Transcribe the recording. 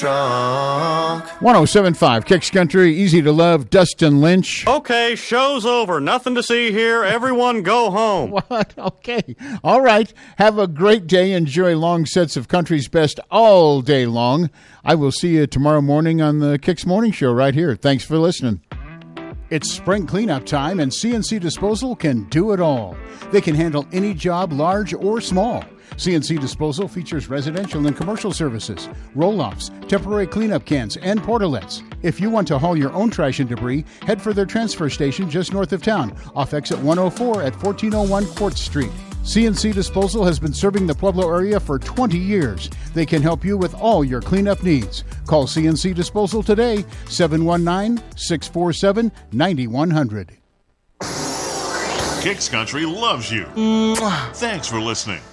Drunk. 107.5 Kicks Country, easy to love, Dustin Lynch. Okay, show's over. Nothing to see here. Everyone go home. What? Okay. All right. Have a great day. Enjoy long sets of country's best all day long. I will see you tomorrow morning on the Kicks Morning Show right here. Thanks for listening. It's spring cleanup time, and CNC Disposal can do it all. They can handle any job, large or small. CNC Disposal features residential and commercial services, roll-offs, temporary cleanup cans, and portalets. If you want to haul your own trash and debris, head for their transfer station just north of town, off exit 104 at 1401 Court Street. CNC Disposal has been serving the Pueblo area for 20 years. They can help you with all your cleanup needs. Call CNC Disposal today, 719-647-9100. Kicks Country loves you. Thanks for listening.